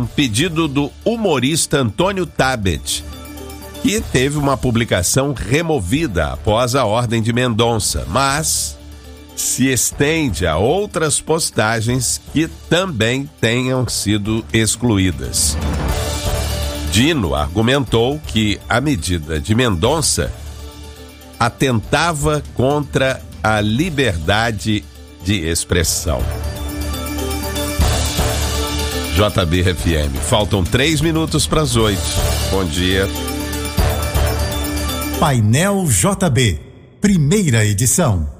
um pedido do humorista Antônio Tabet, que teve uma publicação removida após a Ordem de Mendonça, mas se estende a outras postagens que também tenham sido excluídas. Dino argumentou que a medida de Mendonça atentava contra a liberdade de expressão. JB-FM, faltam 3 minutos para as 8. Bom dia. Painel JB, primeira edição.